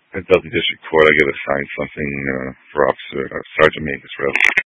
at Dudley District Court. I got to sign something for Officer Sergeant Mavis Rail.